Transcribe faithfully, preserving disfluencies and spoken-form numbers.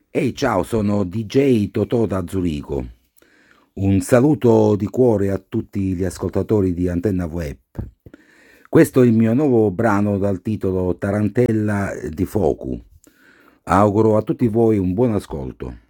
Ehi, ciao, sono D J Totò da Zurigo. Un saluto di cuore a tutti gli ascoltatori di Antenna Web. Questo è il mio nuovo brano dal titolo Tarantella di Focu. Auguro a tutti voi un buon ascolto.